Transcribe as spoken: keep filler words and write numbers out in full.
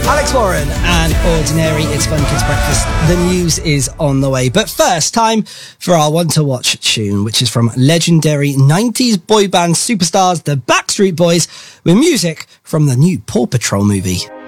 Alex Warren and Ordinary. It's Fun Kids Breakfast. The news is on the way. But first, time for our one to watch tune, which is from legendary nineties boy band superstars, the Backstreet Boys, with music from the new Paw Patrol movie.